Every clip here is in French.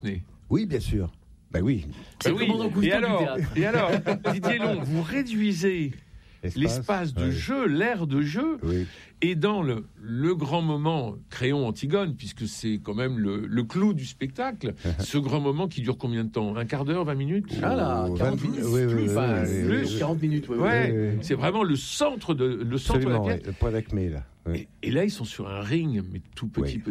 Oui, bien sûr. Ben oui. Et alors, Didier Long, vous réduisez l'espace de jeu, l'aire de jeu, et dans le grand moment Créon-Antigone, puisque c'est quand même le clou du spectacle, ce grand moment qui dure combien de temps ? Un quart d'heure, 20 minutes ? 40 minutes, plus 40 minutes. C'est vraiment le centre de la pièce. Le point d'acmé, là. Et là, ils sont sur un ring, mais tout petit.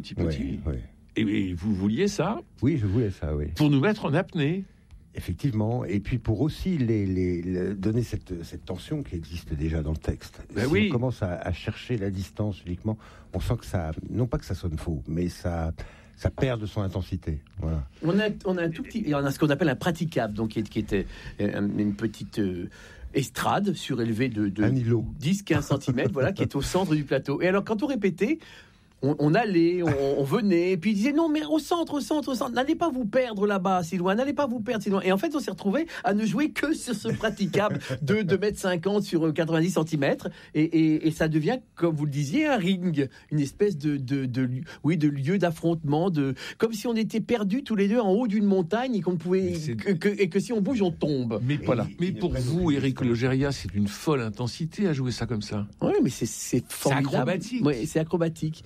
Et vous vouliez ça ? Oui, je voulais ça, oui. Pour nous mettre en apnée. Effectivement, et puis pour aussi donner cette tension qui existe déjà dans le texte. On commence à chercher la distance uniquement, on sent que ça, non pas que ça sonne faux, mais ça perd de son intensité. Voilà. On a un tout petit, on a ce qu'on appelle un praticable, donc qui était une petite estrade surélevée de 10-15 cm, voilà, qui est au centre du plateau. Et alors quand on répétait, on allait, on venait, et puis il disait non, mais au centre, n'allez pas vous perdre là-bas, si loin, n'allez pas vous perdre si loin. Et en fait, on s'est retrouvé à ne jouer que sur ce praticable de 2,50 m sur 90 cm, et ça devient, comme vous le disiez, un ring, une espèce de lieu d'affrontement, comme si on était perdus tous les deux en haut d'une montagne et qu'on pouvait, et que si on bouge, on tombe. Mais voilà. Mais pour vous, Éric Logérias, c'est une folle intensité à jouer ça comme ça. Oui, mais c'est formidable. C'est acrobatique. Oui, c'est acrobatique.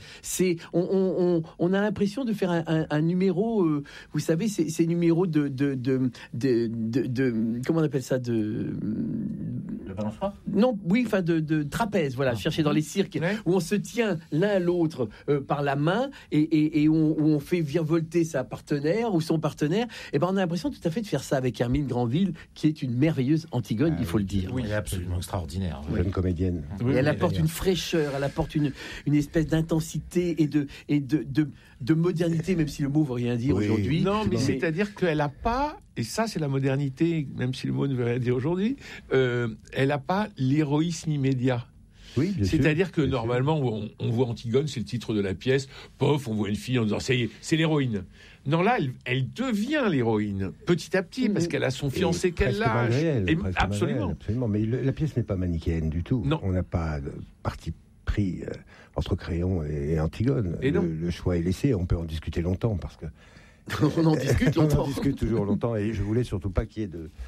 On a l'impression de faire un numéro, vous savez, ces numéros de comment on appelle ça, de balançoire ? Non, oui, enfin de trapèze, voilà, chercher dans les cirques, où on se tient l'un à l'autre par la main et où on fait virevolter sa partenaire ou son partenaire. Et ben on a l'impression tout à fait de faire ça avec Hermine Granville, qui est une merveilleuse Antigone, il faut le dire. Oui, elle est absolument extraordinaire. Jeune comédienne. Et elle apporte une fraîcheur, elle apporte une espèce d'intensité et de modernité, même si le mot veut rien dire aujourd'hui. Non, mais c'est-à-dire qu'elle n'a pas, et ça c'est la modernité, même si le mot ne veut rien dire aujourd'hui, elle n'a pas l'héroïsme immédiat. Oui, c'est-à-dire que normalement, on voit Antigone, c'est le titre de la pièce, pof, on voit une fille en disant, ça y est, c'est l'héroïne. Non, là, elle devient l'héroïne, petit à petit, parce qu'elle a son fiancé qu'elle lâche. Absolument. Mais la pièce n'est pas manichéenne du tout. Non. On n'a pas de parti pris entre Créon et Antigone. Et le choix est laissé, on peut en discuter longtemps, parce que... on en discute longtemps. On en discute toujours longtemps, et je voulais surtout pas qu'il y ait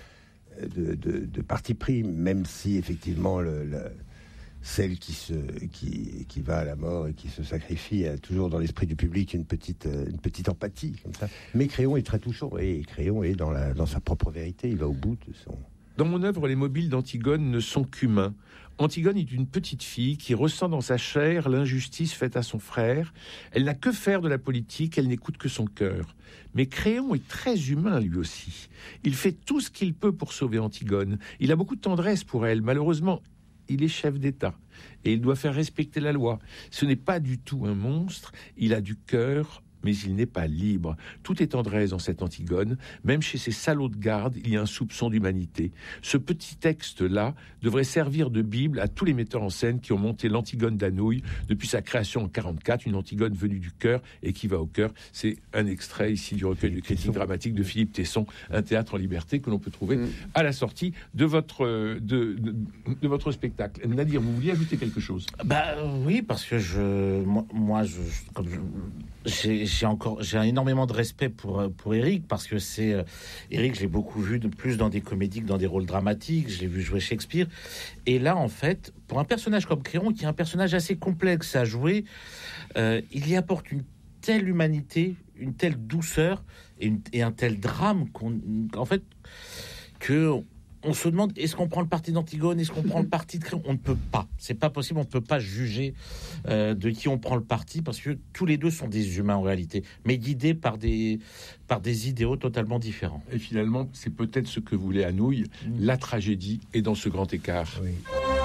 de parti pris, même si, effectivement, celle qui va à la mort et qui se sacrifie a toujours dans l'esprit du public une petite empathie comme ça. Mais Créon est très touchant, et Créon est dans sa propre vérité, il va au bout de son... Dans mon œuvre, les mobiles d'Antigone ne sont qu'humains. Antigone est une petite fille qui ressent dans sa chair l'injustice faite à son frère. Elle n'a que faire de la politique, elle n'écoute que son cœur. Mais Créon est très humain lui aussi. Il fait tout ce qu'il peut pour sauver Antigone. Il a beaucoup de tendresse pour elle. Malheureusement, il est chef d'État et il doit faire respecter la loi. Ce n'est pas du tout un monstre, il a du cœur, mais il n'est pas libre. Tout est tendresse dans cette Antigone. Même chez ces salauds de garde, il y a un soupçon d'humanité. Ce petit texte-là devrait servir de Bible à tous les metteurs en scène qui ont monté l'Antigone d'Anouilh depuis sa création en 1944, une Antigone venue du cœur et qui va au cœur. C'est un extrait ici du recueil de critiques dramatiques de Philippe Tesson, Un théâtre en liberté, que l'on peut trouver à la sortie de votre spectacle. Nadir, vous vouliez ajouter quelque chose ? Oui, parce que j'ai énormément de respect pour Éric, parce que Éric, je l'ai beaucoup vu plus dans des comédies que dans des rôles dramatiques. Je l'ai vu jouer Shakespeare, et là en fait, pour un personnage comme Créon, qui est un personnage assez complexe à jouer, il y apporte une telle humanité, une telle douceur et un tel drame que on se demande, est-ce qu'on prend le parti d'Antigone, est-ce qu'on prend le parti de Créon ? On ne peut pas, c'est pas possible, on ne peut pas juger de qui on prend le parti, parce que tous les deux sont des humains en réalité, mais guidés par des idéaux totalement différents. Et finalement, c'est peut-être ce que voulait Anouilh, la tragédie est dans ce grand écart. Oui.